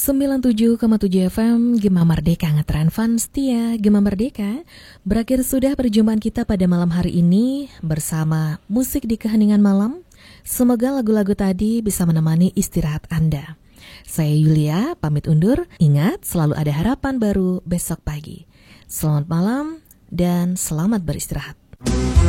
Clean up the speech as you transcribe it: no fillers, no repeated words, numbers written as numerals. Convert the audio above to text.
97,7 FM Gema Merdeka ngetren fun setia Gema Merdeka. Berakhir sudah perjumpaan kita pada malam hari ini bersama musik di keheningan malam. Semoga lagu-lagu tadi bisa menemani istirahat Anda. Saya Yulia, pamit undur. Ingat, selalu ada harapan baru besok pagi. Selamat malam dan selamat beristirahat.